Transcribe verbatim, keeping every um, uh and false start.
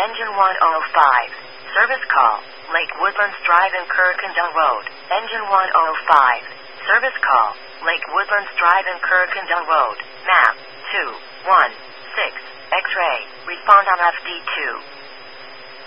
Engine one oh five. Service call. Lake Woodlands Drive and Kirkendall Road. Engine one oh five. Service call. Lake Woodlands Drive and Kirkendall Road. Map two one six. X-ray. Respond on F D two.